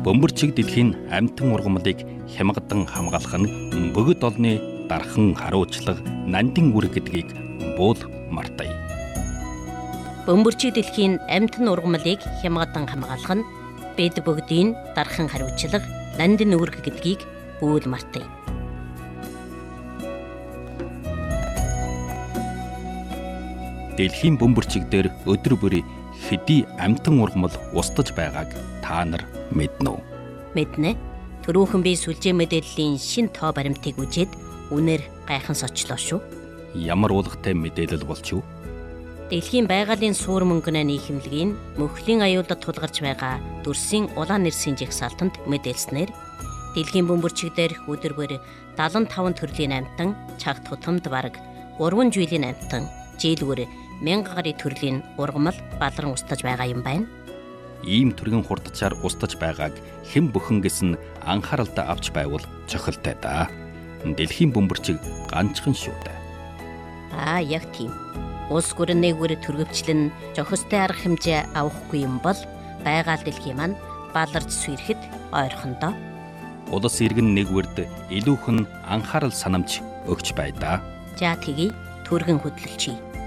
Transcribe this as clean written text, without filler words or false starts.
Бөмбөрчиг дэлхийн амьтан ургамлыг хямгадан хамгаалах нь бөгөд олны дархан харуулчлага нандин үүрэг гэдгийг буул мартая. Бөмбөрчиг дэлхийн амьтан ургамлыг хямгадан хамгаалах нь бид бүгдийн дархан хариуцлага нандин үүрэг гэдгийг буул мартая. Дэлхийн бөмбөрчиг дээр өдөр бүр хэдий амьтан ургамал устж байгааг та нар мэднэ үү? Мэднэ. Төрөөхөн би сүлжээ мэдээллийн шин тоо баримтыг үзээд үнээр гайхан сочлоо шүү. Ямар уулгатай мэдээлэл болч юу? Дэлхийн байгалийн суур мөнгөний нийхэмлэгийн мөхлийн аюулд тулгарч байгаа дүрсийн улаан нэрсийн жагсаалтанд мэдээлснээр дэлхийн бөмбөрчиг дээр өдөр бүр 75 төрлийн амьтан, чагт тутамд бараг 3 жилийн амьтан, жилгүр 1000 гаруй төрлийн ургамал балран устж байгаа юм байна. Ийм төргийн хурдчаар устж байгааг хэн бүхэн гэсэн анхааралтай авч байвал цохилтой да. Дэлхийн бөмбөрчиг ганцхан шүү дээ. Яг тийм. Улс гүрэн нэгүр төрөвчлэн зохистой арга хэмжээ авахгүй юм бол байгаль дэлхийн маань баларж сүйрэхэд ойрхондоо. Улс иргэн нэгүрд илүүхэн анхаарал санамж өгч бай да. За тэгье, түргэн хөдлөлчий.